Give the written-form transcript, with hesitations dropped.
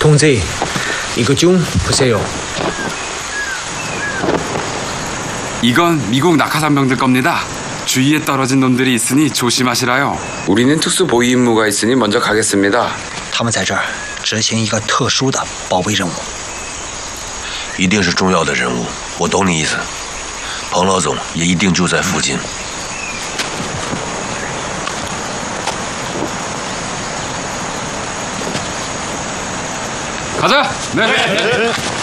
통제, 이거 좀 보세요. 이건 미국 낙하산병들 겁니다. 주위에 떨어진 놈들이 있으니 조심하시라요. 우리는 특수 보위 임무가 있으니 먼저 가겠습니다. 他们在这儿执行一个特殊的保卫任务， 一定是重要的人物。我懂你意思，彭老总也一定就在附近。 가자. 네.